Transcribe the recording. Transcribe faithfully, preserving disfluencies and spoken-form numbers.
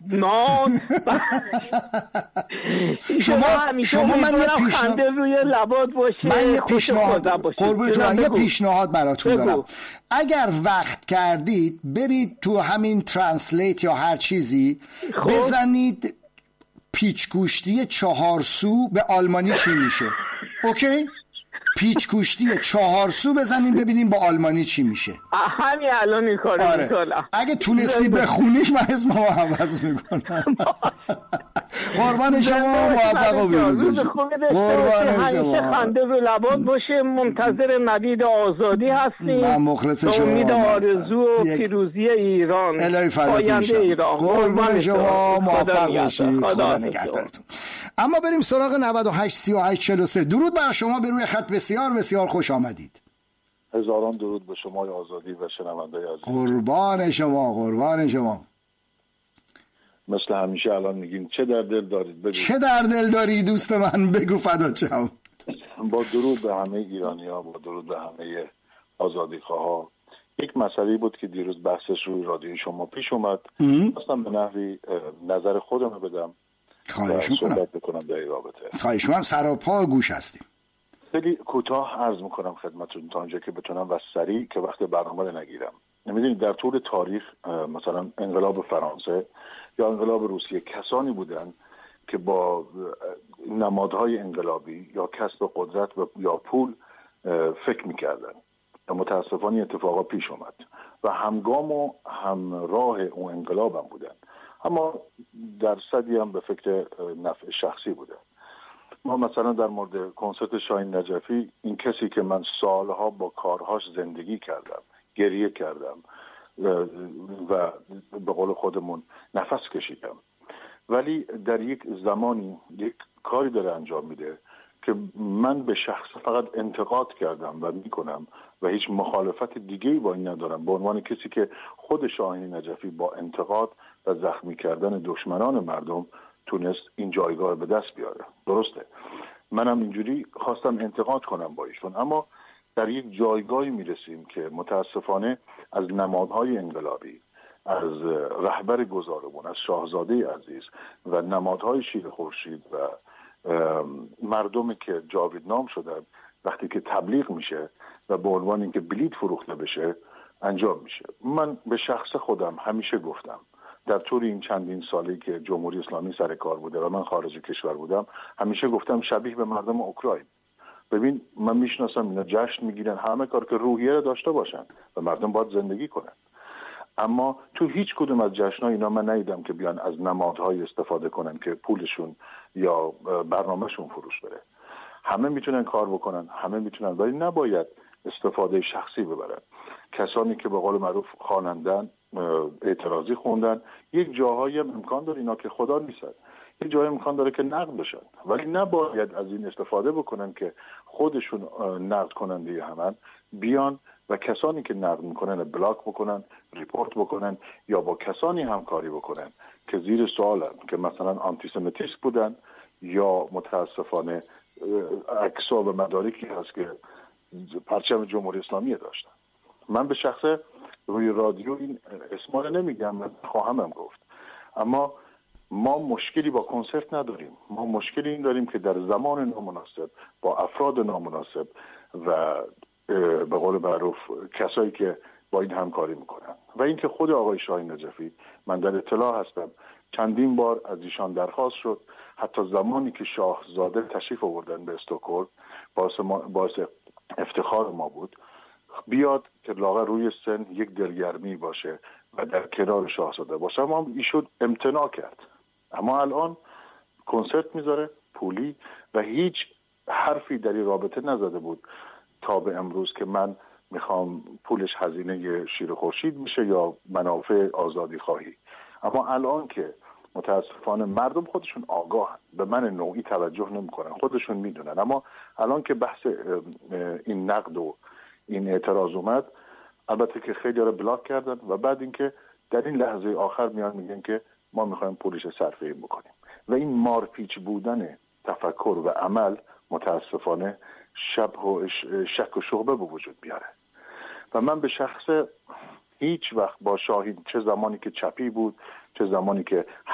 ما شما شما من یه پیشنهاد روی لبات باشه، من یه پیشنهاد قربونتون یه پیشنهاد براتون بگو. دارم. اگر وقت کردید برید تو همین ترنسلیت یا هر چیزی خب. بزنید پیچ گوشتی چهار سو به آلمانی چی میشه. اوکی؟ پیچ گوشتی چهار سو بزنین ببینین با آلمانی چی میشه. همین الان این کارو آره. میکنم. اگه تونستی بخونیش من اسممو عوض میکنم. قربان شما، موفق و پیروز باشید. قربان شما، همیشه خنده رو لبات باشه. منتظر نوید آزادی هستیم. من مخلص شما، امید آرزو و پیروزی ایران، الهی فداتون شم. قربان شما، موفق باشید. خدا نگهدارتون. اما بریم سراغ نود و هشت سی و هشت چهل و سه. درود بر شما، به روی خط بسیار بسیار خوش آمدید. هزاران درود به شما آزادی و شنونده عزیز. قربان شما، قربان شما. مثل همیشه الان میگین چه در دل دارید بگو. چه در دل داری دوست من، بگو فدات شم. با درود به همه ایرانی‌ها، با درود به همه آزادیخواها. یک مسئله بود که دیروز بحثش روی رادیوی شما پیش اومد. اصلا به نحوی نظر خودم رو بدم. خواهش میکنم. صحبت بکنم در این رابطه. خواهش میکنم، سراپا گوش هستیم. خیلی کوتاه عرض میکنم خدمتتون تا اونجا که بتونم و سریع که وقت برنامه نگیرم. نمیدونید در طول تاریخ مثلا انقلاب فرانسه یا انقلاب روسیه کسانی بودن که با نمادهای انقلابی یا کسب قدرت و یا پول فکر میکردن و متاسفانه اتفاقا پیش اومد و همگام و همراه اون انقلاب هم بودن، اما درصدی هم به فکر نفع شخصی بودن. ما مثلا در مورد کنسرت شاهین نجفی، این کسی که من سالها با کارهاش زندگی کردم، گریه کردم و به قول خودمون نفس کشیدم، ولی در یک زمانی یک کاری داره انجام میده که من به شخص فقط انتقاد کردم و میکنم و هیچ مخالفت دیگه‌ای با این ندارم، به عنوان کسی که خود شاهین نجفی با انتقاد و زخمی کردن دشمنان مردم تونست این جایگاه به دست بیاره. درسته، منم اینجوری خواستم انتقاد کنم با ایشون، اما در یک جایگاهی میرسیم که متاسفانه از نمادهای انقلابی، از رهبر گذارمون، از شاهزاده عزیز و نمادهای شیر خورشید و مردمی که جاویدنام شدن وقتی که تبلیغ میشه و به عنوان اینکه بلیط فروخته بشه انجام میشه. من به شخص خودم همیشه گفتم در طول این چندین سالی که جمهوری اسلامی سر کار بوده و من خارج کشور بودم، همیشه گفتم شبیه به مردم اوکراین. ببین من میشناسم اینا جشن میگیرن، همه کار که روحیه داشته باشن و مردم باید زندگی کنن، اما تو هیچ کدوم از جشن‌ها اینا من ندیدم که بیان از نمادهای استفاده کنن که پولشون یا برنامهشون فروش بره. همه میتونن کار بکنن، همه میتونن، ولی نباید استفاده شخصی ببرن. کسانی که به قول معروف خوانندن، اعتراضی خوندن، یک جاهایی هم امکان داره اینا که خدا نیستن، یک جایی امکان داره که نقد بشن، ولی نباید از این استفاده بکنن که خودشون نقد کننده همن بیان و کسانی که نقد میکنن بلاک بکنن، ریپورت بکنن یا با کسانی همکاری بکنن که زیر سوالن، که مثلا آنتیسمیتیسم بودن یا متاسفانه عکس‌ها و مدارکی هست که پرچم جمهوری اسلامی داشتن. من به شخصه روی رادیو این اسما رو نمیگم، خواهمم گفت، اما ما مشکلی با کنسرت نداریم. ما مشکلی این داریم که در زمان نامناسب با افراد نامناسب و به قول معروف کسایی که با این همکاری میکنن و اینکه خود آقای شاهین نجفی، من در اطلاع هستم چندین بار از ایشان درخواست شد، حتی زمانی که شاهزاده تشریف آوردن به استکهلم باعث, ما، باعث افتخار ما بود بیاد که لاغر روی سن یک دلگرمی باشه و در کنار شاهزاده باشه، اما ایشون امتناع کرد. اما الان کنسرت میذاره پولی و هیچ حرفی در این رابطه نزده بود تا به امروز که من میخوام پولش هزینه شیر خورشید میشه یا منافع آزادی خواهی. اما الان که متاسفانه مردم خودشون آگاه، به من نوعی توجه نمیکنن، خودشون میدونن، اما الان که بحث این نقد و این اعتراض اومد، البته که خیلی رو بلاک کردن و بعد اینکه در این لحظه آخر میان میگن که ما میخوایم پولش صرفه این بکنیم و این مارپیچ بودن تفکر و عمل متاسفانه شبه و شک و شعبه به وجود بیاره. و من به شخص هیچ وقت با شاهین، چه زمانی که چپی بود چه زمانی که